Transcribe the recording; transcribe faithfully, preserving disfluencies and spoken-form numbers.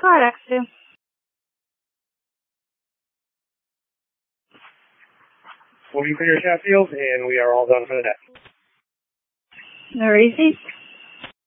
Alexia. We'll be clear Sheffield, and we are all done for the day. All righty.